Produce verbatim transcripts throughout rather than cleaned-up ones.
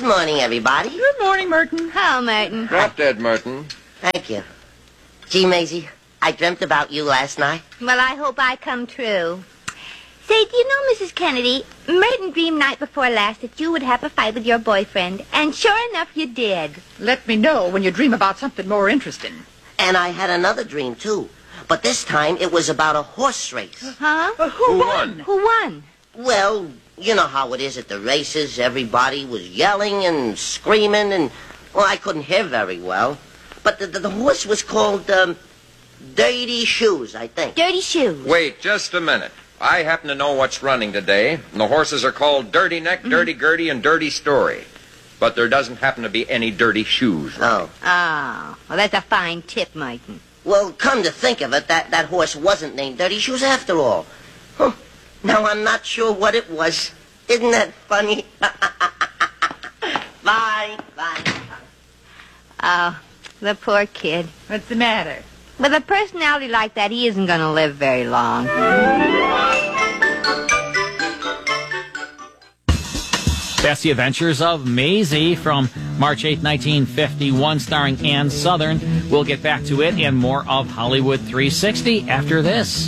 Good morning, everybody. Good morning, Merton. Hello, Merton. Drop dead, Merton. Thank you. Gee, Maisie, I dreamt about you last night. Well, I hope I come true. Say, do you know, Missus Kennedy, Merton dreamed night before last that you would have a fight with your boyfriend, and sure enough, you did. Let me know when you dream about something more interesting. And I had another dream, too. But this time, it was about a horse race. Huh? Uh, who, Who won? won? Who won? Well, you know how it is at the races. Everybody was yelling and screaming, and, well, I couldn't hear very well. But the, the, the horse was called, um, Dirty Shoes, I think. Dirty Shoes. Wait just a minute. I happen to know what's running today, and the horses are called Dirty Neck, Dirty Gertie, and Dirty Story. But there doesn't happen to be any dirty shoes running. Oh. Oh, well, that's a fine tip, Merton. Well, come to think of it, that, that horse wasn't named Dirty Shoes after all. Huh. Now, I'm not sure what it was. Isn't that funny? Bye. Bye. Oh, the poor kid. What's the matter? With a personality like that, he isn't going to live very long. That's The Adventures of Maisie from March eighth, nineteen fifty-one, starring Ann Sothern. We'll get back to it and more of Hollywood three sixty after this.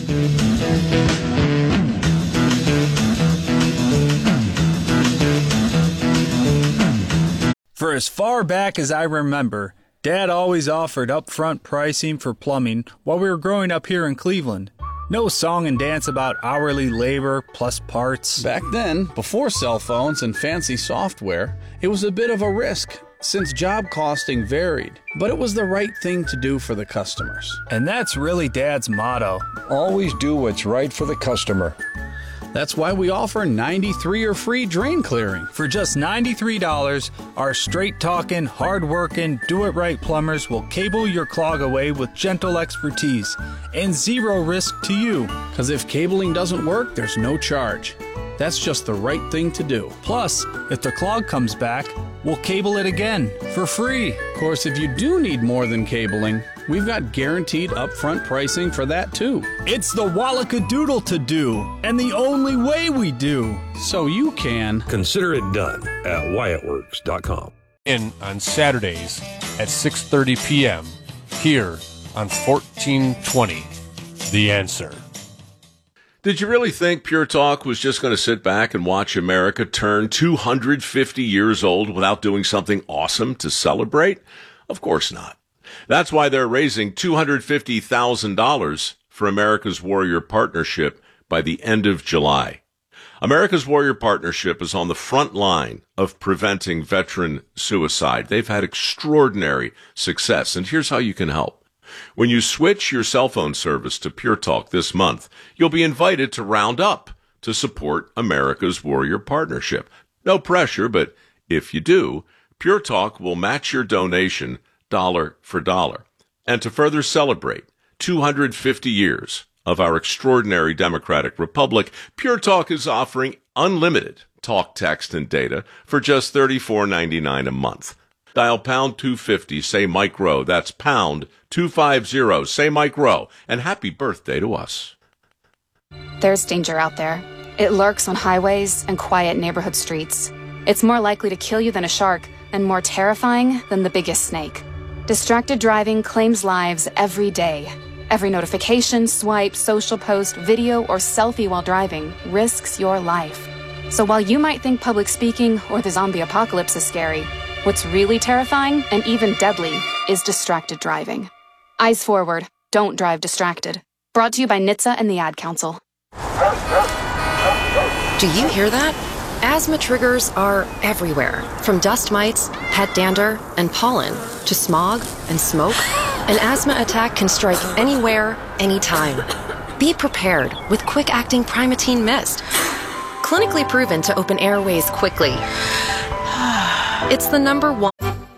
For as far back as I remember, Dad always offered upfront pricing for plumbing while we were growing up here in Cleveland. No song and dance about hourly labor plus parts. Back then, before cell phones and fancy software, it was a bit of a risk since job costing varied. But it was the right thing to do for the customers. And that's really Dad's motto. Always do what's right for the customer. That's why we offer ninety-three or free drain clearing. For just ninety-three dollars, our straight-talking, hard-working, do-it-right plumbers will cable your clog away with gentle expertise and zero risk to you. Because if cabling doesn't work, there's no charge. That's just the right thing to do. Plus, if the clog comes back, we'll cable it again for free. Of course, if you do need more than cabling, we've got guaranteed upfront pricing for that too. It's the Wallacadoodle to do, and the only way we do. So you can Consider it done at Wyatt Works dot com. In on Saturdays at six thirty p.m. here on fourteen twenty, The Answer. Did you really think Pure Talk was just going to sit back and watch America turn two hundred fifty years old without doing something awesome to celebrate? Of course not. That's why they're raising two hundred fifty thousand dollars for America's Warrior Partnership by the end of July. America's Warrior Partnership is on the front line of preventing veteran suicide. They've had extraordinary success, and here's how you can help. When you switch your cell phone service to Pure Talk this month, you'll be invited to round up to support America's Warrior Partnership. No pressure, but if you do, Pure Talk will match your donation dollar for dollar. And to further celebrate two hundred fifty years of our extraordinary democratic republic, Pure Talk is offering unlimited talk, text, and data for just thirty-four ninety-nine a month. Dial pound two fifty, say Mike Rowe. That's pound two fifty, say Mike Rowe. And happy birthday to us. There's danger out there. It lurks on highways and quiet neighborhood streets. It's more likely to kill you than a shark, and more terrifying than the biggest snake. Distracted driving claims lives every day. Every notification, swipe, social post, video, or selfie while driving risks your life. So while you might think public speaking or the zombie apocalypse is scary, what's really terrifying and even deadly is distracted driving. Eyes forward. Don't drive distracted. Brought to you by N H T S A and the Ad Council. Do you hear that? Asthma triggers are everywhere, from dust mites, pet dander, and pollen, to smog and smoke. An asthma attack can strike anywhere, anytime. Be prepared with quick-acting Primatene Mist. Clinically proven to open airways quickly. It's the number one.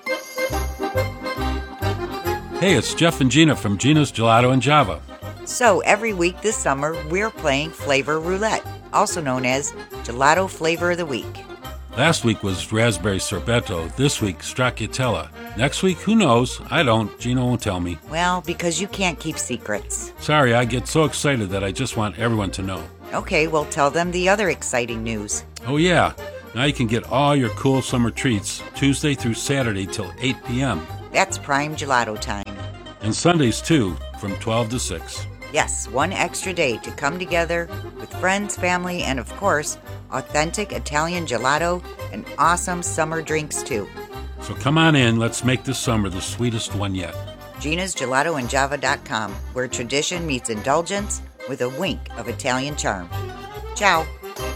Hey, it's Jeff and Gina from Gina's Gelato and Java. So every week this summer, we're playing Flavor Roulette, also known as Gelato Flavor of the Week. Last week was Raspberry Sorbetto. This week, Stracciatella. Next week, who knows? I don't. Gina won't tell me. Well, because you can't keep secrets. Sorry, I get so excited that I just want everyone to know. Okay, well, tell them the other exciting news. Oh, yeah. Now you can get all your cool summer treats Tuesday through Saturday till eight p.m. That's prime gelato time. And Sundays too, from twelve to six. Yes, one extra day to come together with friends, family, and of course, authentic Italian gelato and awesome summer drinks too. So come on in, let's make this summer the sweetest one yet. Gina's Gelato and Java dot com, where tradition meets indulgence with a wink of Italian charm. Ciao.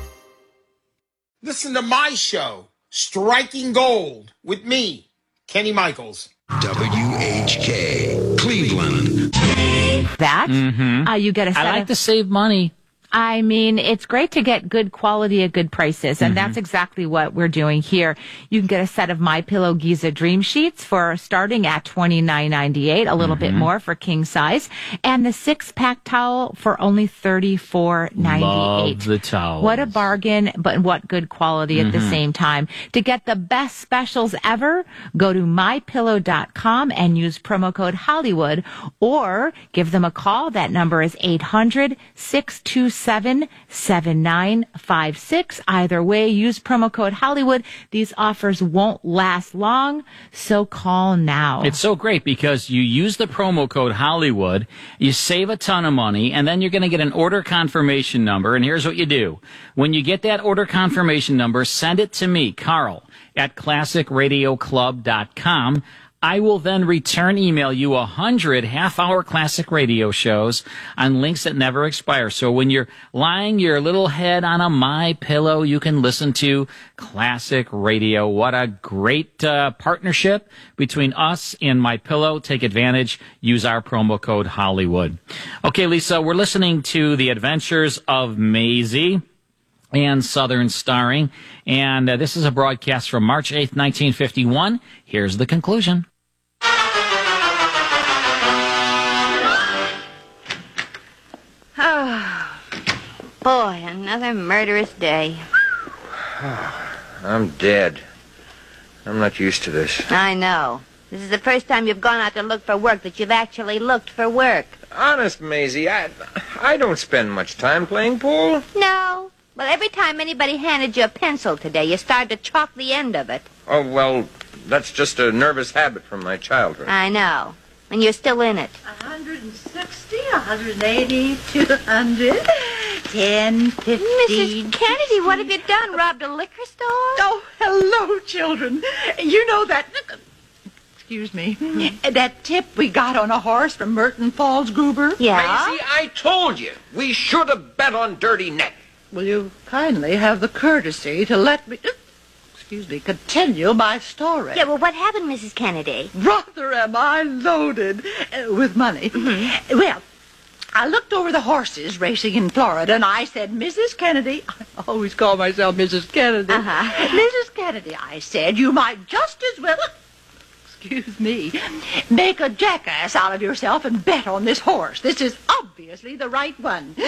Listen to my show, Striking Gold, with me, Kenny Michaels. W H K, Cleveland. That? Mm-hmm. Uh, you get a set I like of... to save money. I mean, it's great to get good quality at good prices, and Mm-hmm. that's exactly what we're doing here. You can get a set of MyPillow Giza Dream Sheets for starting at twenty-nine ninety-eight, a little bit Mhm. more for king size, and the six-pack towel for only thirty-four ninety-eight. Love the towels. What a bargain, but what good quality at the Mhm. same time. To get the best specials ever, go to my pillow dot com and use promo code Hollywood, or give them a call. That number is eight hundred, six two seven, seven nine five six. Either way, use promo code Hollywood. These offers won't last long, so call now. It's so great because you use the promo code Hollywood, you save a ton of money, and then you're going to get an order confirmation number. And here's what you do. When you get that order confirmation number, send it to me, Carl, at classic radio club dot com. I will then return email you a hundred half-hour classic radio shows on links that never expire. So when you're lying your little head on a My Pillow, you can listen to classic radio. What a great uh, partnership between us and My Pillow. Take advantage. Use our promo code Hollywood. Okay, Lisa, we're listening to The Adventures of Maisie and Southern starring. And uh, this is a broadcast from March eighth, nineteen fifty-one. Here's the conclusion. Oh, boy, another murderous day. I'm dead. I'm not used to this. I know. This is the first time you've gone out to look for work that you've actually looked for work. Honest, Maisie, I, I don't spend much time playing pool. No. Well, every time anybody handed you a pencil today, you started to chalk the end of it. Oh, well, that's just a nervous habit from my childhood. I know. And you're still in it. one hundred sixty, one hundred eighty, two hundred, ten, fifteen. Missus Kennedy, what have you done? Robbed a liquor store? Oh, hello, children. You know that... Excuse me. That tip we got on a horse from Merton Falls, Goober? Yeah? Maisie, I told you. We should have bet on Dirty Neck. Will you kindly have the courtesy to let me... Excuse me, continue my story. Yeah, well, what happened, Missus Kennedy? Brother, am I loaded uh, with money. Mm-hmm. Well, I looked over the horses racing in Florida, and I said, Missus Kennedy, I always call myself Missus Kennedy. Uh-huh. Missus Kennedy, I said, you might just as well, excuse me, make a jackass out of yourself and bet on this horse. This is obviously the right one.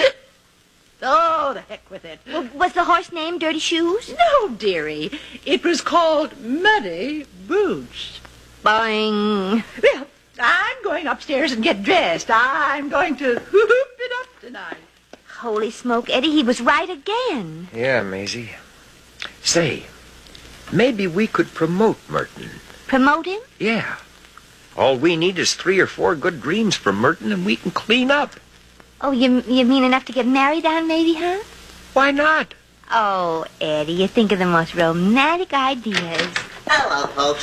Oh, the heck with it. Well, was the horse named Dirty Shoes? No, dearie. It was called Muddy Boots. Boing. Well, I'm going upstairs and get dressed. I'm going to whoop it up tonight. Holy smoke, Eddie, he was right again. Yeah, Maisie. Say, maybe we could promote Merton. Promote him? Yeah. All we need is three or four good dreams from Merton, and we can clean up. Oh, you you mean enough to get married on, maybe, huh? Why not? Oh, Eddie, you think of the most romantic ideas. Hello, folks.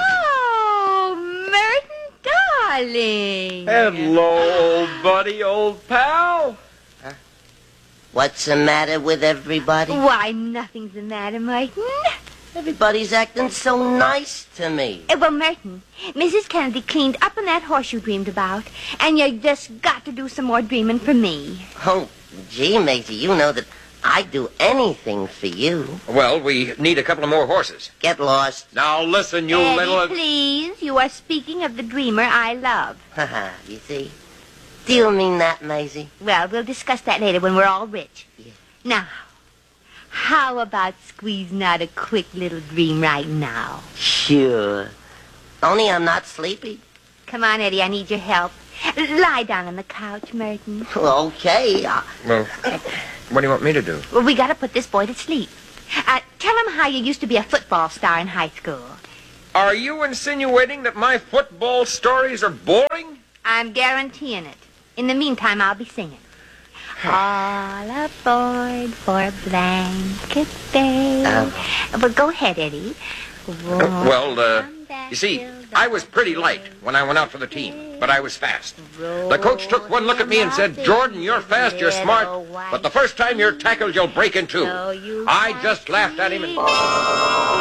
Oh, Merton, darling. Hello, old buddy, old pal. Huh? What's the matter with everybody? Why, nothing's the matter, Merton. Everybody's acting so nice to me. Uh, well, Merton, Missus Kennedy cleaned up on that horse you dreamed about, and you just got to do some more dreaming for me. Oh, gee, Maisie, you know that I'd do anything for you. Well, we need a couple of more horses. Get lost. Now, listen, you Eddie, little... please, you are speaking of the dreamer I love. Haha, you see? Do you mean that, Maisie? Well, we'll discuss that later when we're all rich. Yeah. Now, how about squeezing out a quick little dream right now? Sure. Only I'm not sleepy. Come on, Eddie, I need your help. Lie down on the couch, Merton. Okay. I... Well, what do you want me to do? Well, we gotta put this boy to sleep. Uh, tell him how you used to be a football star in high school. Are you insinuating that my football stories are boring? I'm guaranteeing it. In the meantime, I'll be singing. All aboard for Blanket Bay. Uh, well, go ahead, Eddie. Well, uh, you see, I was pretty light when I went out for the team, but I was fast. The coach took one look at me and said, Jordan, you're fast, you're smart, but the first time you're tackled, you'll break in two. I just laughed at him and...